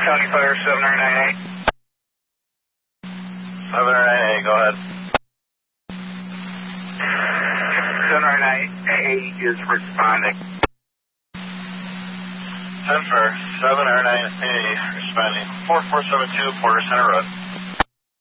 County Fire 7998. 7998, go ahead. 7998 is responding. 10 for 7998, responding. 4472, Porter Center Road.